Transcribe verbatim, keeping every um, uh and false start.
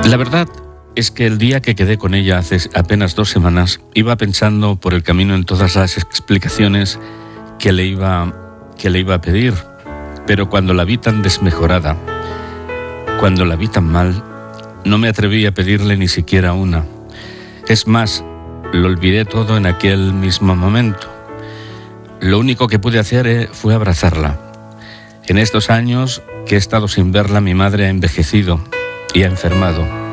La verdad es que el día que quedé con ella hace apenas dos semanas, iba pensando por el camino en todas las explicaciones que le iba, que le iba a pedir. Pero cuando la vi tan desmejorada, cuando la vi tan mal, no me atreví a pedirle ni siquiera una. Es más, lo olvidé todo en aquel mismo momento. Lo único que pude hacer fue abrazarla. En estos años que he estado sin verla, mi madre ha envejecido y ha enfermado.